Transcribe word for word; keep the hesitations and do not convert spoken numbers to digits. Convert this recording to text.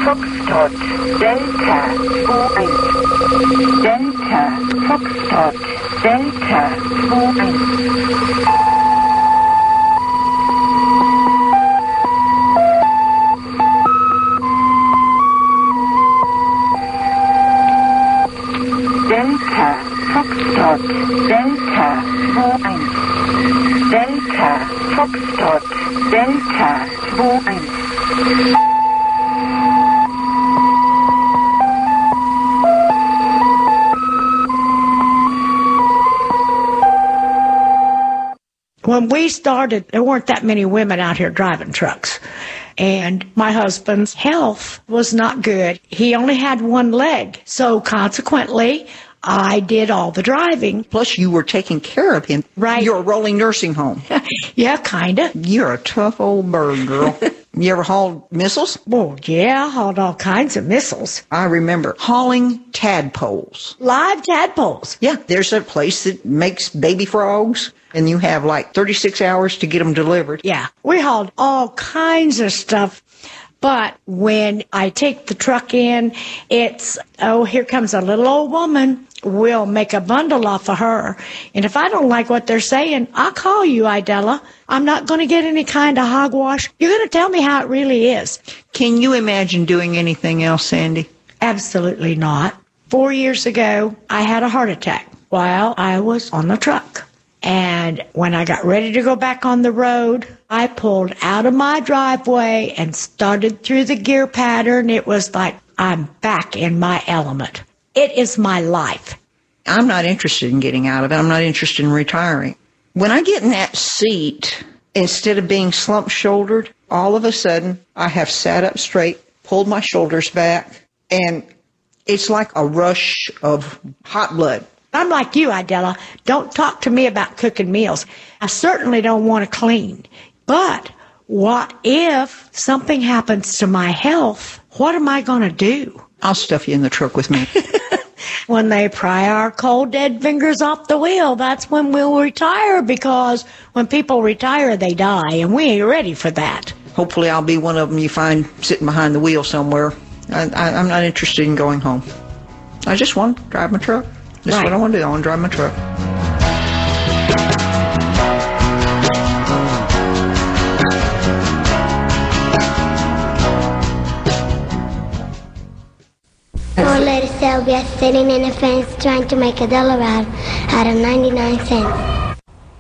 Foxtrot, Delta, zwei eins. Delta, Foxtrot, Delta, zwei eins. Delta, Foxtrot, Delta, zwei eins. Delta, Foxtrot, Delta, zwei eins. When we started, there weren't that many women out here driving trucks. And my husband's health was not good. He only had one leg. So consequently, I did all the driving. Plus, you were taking care of him. Right. You're a rolling nursing home. Yeah, kind of. You're a tough old bird, girl. You ever hauled missiles? Well, yeah, I hauled all kinds of missiles. I remember hauling tadpoles. Live tadpoles. Yeah, there's a place that makes baby frogs, and you have like thirty-six hours to get them delivered. Yeah, we hauled all kinds of stuff. But when I take the truck in, it's, oh, here comes a little old woman. We'll make a bundle off of her. And if I don't like what they're saying, I'll call you, Idella. I'm not going to get any kind of hogwash. You're going to tell me how it really is. Can you imagine doing anything else, Sandy? Absolutely not. Four years ago, I had a heart attack while I was on the truck. And when I got ready to go back on the road, I pulled out of my driveway and started through the gear pattern. It was like I'm back in my element. It is my life. I'm not interested in getting out of it. I'm not interested in retiring. When I get in that seat, instead of being slump-shouldered, all of a sudden I have sat up straight, pulled my shoulders back, and it's like a rush of hot blood. I'm like you, Idella. Don't talk to me about cooking meals. I certainly don't want to clean. But what if something happens to my health? What am I going to do? I'll stuff you in the truck with me. When they pry our cold, dead fingers off the wheel, that's when we'll retire, because when people retire, they die, and we ain't ready for that. Hopefully I'll be one of them you find sitting behind the wheel somewhere. I, I, I'm not interested in going home. I just want to drive my truck. That's right. what I want to do. I want to drive my truck. Old lady Sylvia sitting in a fence trying to make a dollar out, out of ninety-nine cents.